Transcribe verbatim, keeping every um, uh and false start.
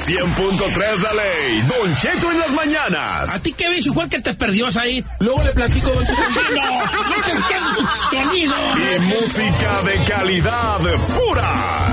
cien punto tres La Ley, Don Cheto en las mañanas. ¿A ti qué ves? Igual que te perdió ahí. Luego le platico, Don Cheto. No, no te entiendo su sonido. Y música de calidad pura.